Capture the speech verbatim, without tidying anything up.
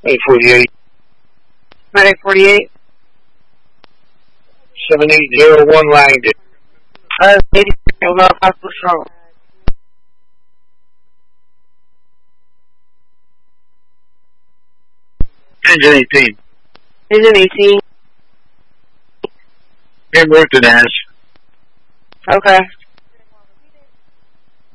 eight forty-eight. eight forty-eight. seven eight zero one Langdon. Uh, eighty, possible strong. Engine eighteen. Engine eighteen. En route to Nash. Okay.